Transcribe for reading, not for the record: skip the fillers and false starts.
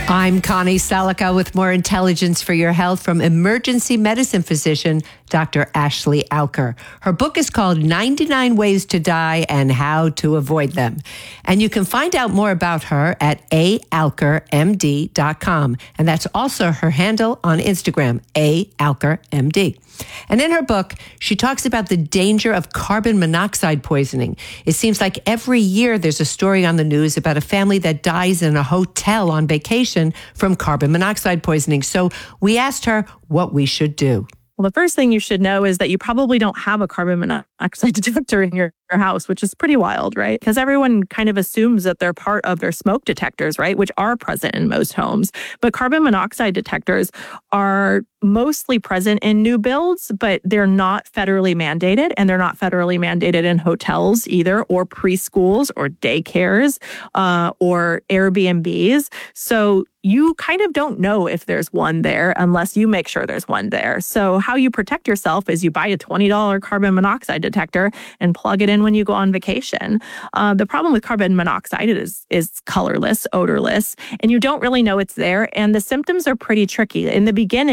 I'm Connie Salica with more intelligence for your health from emergency medicine physician Dr. Ashley Alker. Her book is called 99 Ways to Die and How to Avoid Them. And you can find out more about her at aalkermd.com. And that's also her handle on Instagram, aalkermd. And in her book, she talks about the danger of carbon monoxide poisoning. It seems like every year there's a story on the news about a family that dies in a hotel on vacation from carbon monoxide poisoning. So we asked her what we should do. Well, the first thing you should know is that you probably don't have a carbon monoxide detector in your house, which is pretty wild, right? Because everyone kind of assumes that they're part of their smoke detectors, right? Which are present in most homes. But carbon monoxide detectors are mostly present in new builds, but they're not federally mandated, and they're not federally mandated in hotels either, or preschools or daycares or Airbnbs. So you kind of don't know if there's one there unless you make sure there's one there. So how you protect yourself is you buy a $20 carbon monoxide detector and plug it in when you go on vacation. The problem with carbon monoxide is colorless, odorless, and you don't really know it's there. And the symptoms are pretty tricky. In the beginning,